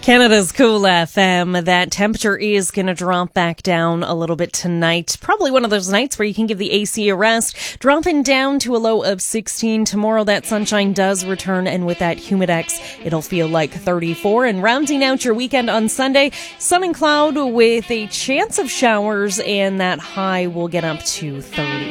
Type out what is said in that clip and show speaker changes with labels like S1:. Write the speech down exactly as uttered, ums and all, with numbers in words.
S1: Canada's Cool F M. That temperature is going to drop back down a little bit tonight. Probably one of those nights where you can give the A C a rest. Dropping down to a low of sixteen. Tomorrow that sunshine does return, and with that humidex, it'll feel like thirty-four. And rounding out your weekend on Sunday, sun and cloud with a chance of showers, and that high will get up to thirty.